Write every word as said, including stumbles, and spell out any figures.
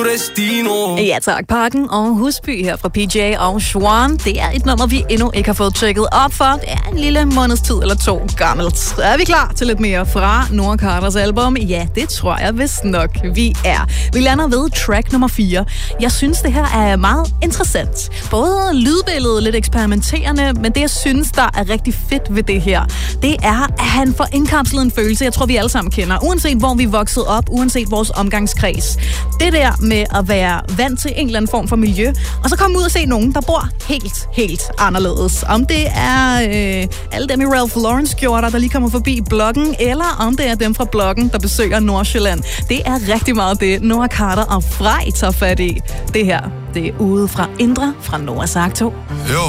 Ja tak, Parken og Husby her fra P J og Schwan. Det er et nummer, vi endnu ikke har fået tjekket op for. Det er en lille måneds tid eller to gammelt. Er vi klar til lidt mere fra Noah Carters album? Ja, det tror jeg vist nok, vi er. Vi lander ved track nummer fire. Jeg synes, det her er meget interessant. Både lydbilledet lidt eksperimenterende, men det, jeg synes, der er rigtig fedt ved det her, det er, at han får indkapslet en følelse, jeg tror, vi alle sammen kender. Uanset hvor vi er vokset op, uanset vores omgangskreds. Det der med at være vant til en eller anden form for miljø, og så komme ud og se nogen, der bor helt, helt anderledes. Om det er øh, alle dem i Ralph Lauren-skjorter, der lige kommer forbi bloggen, eller om det er dem fra bloggen, der besøger Nordsjælland. Det er rigtig meget det, Noah Carter og Frej tager fat i. Det her, det er ude fra Indre fra Noahs Ark to. Jo,